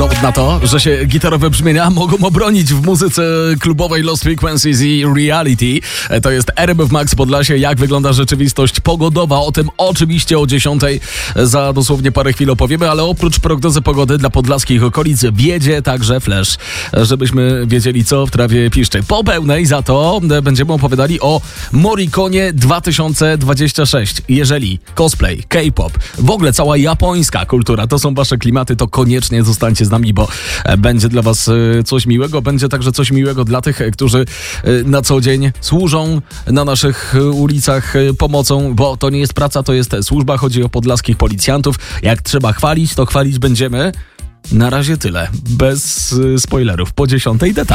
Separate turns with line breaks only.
dowód na to, że się gitarowe brzmienia mogą obronić w muzyce klubowej Lost Frequencies i Reality. To jest RMF Max Podlasie. Jak wygląda rzeczywistość pogodowa? O tym oczywiście o 10 za dosłownie parę chwil opowiemy, ale oprócz prognozy pogody dla podlaskich okolic wiedzie także flash, żebyśmy wiedzieli, co w trawie piszczy. Po pełnej za to będziemy opowiadali o Morriconie 2026. Jeżeli cosplay, K-pop, w ogóle cała japońska kultura to są wasze klimaty, to koniecznie zostańcie z nami, bo będzie dla was coś miłego. Będzie także coś miłego dla tych, którzy na co dzień służą na naszych ulicach pomocą, bo to nie jest praca, to jest służba. Chodzi o podlaskich policjantów. Jak trzeba chwalić, to chwalić będziemy. Na razie tyle. Bez spoilerów. Po 10 detal.